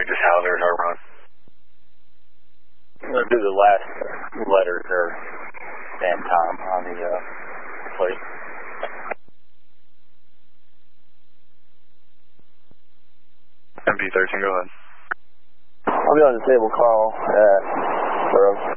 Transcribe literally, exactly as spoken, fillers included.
Texas Howlers are run. I'm going to do the last letters there, Dan Tom, on the uh, plate. M P thirteen, go ahead. I'll be on the table call at Burroughs.